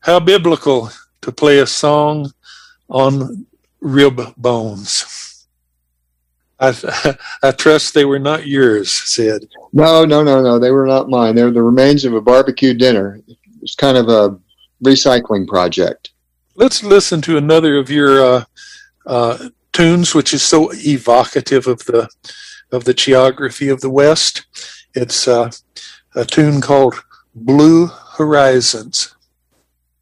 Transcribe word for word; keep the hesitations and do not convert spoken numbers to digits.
How biblical to play a song on rib bones. I, I trust they were not yours, Sid. No, no, no, no. They were not mine. They were the remains of a barbecue dinner. It's kind of a recycling project. Let's listen to another of your uh, uh, tunes, which is so evocative of the of the geography of the West. It's uh, a tune called Blue Horizons.